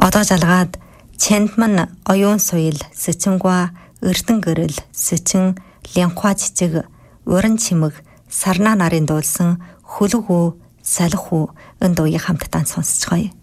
Одоо жалгаад Чэндман оюун суйл сэчэнгва эрдэн гэрэл сэчин лянхва жижиг уран чимэг сарнаа нарын дуулсан хөлөг үү салих үү энэ дууийг хамтдаа сонсцгоё.